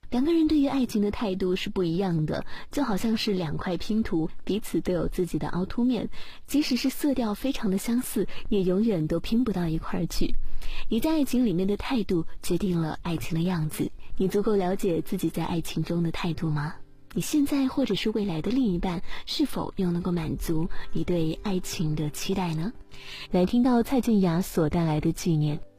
两个人对于爱情的态度是不一样的，就好像是两块拼图，彼此都有自己的凹凸面，即使是色调非常的相似，也永远都拼不到一块儿去。你在爱情里面的态度决定了爱情的样子。你足够了解自己在爱情中的态度吗？你现在或者是未来的另一半是否又能够满足你对爱情的期待呢？来听到蔡健雅所带来的纪念。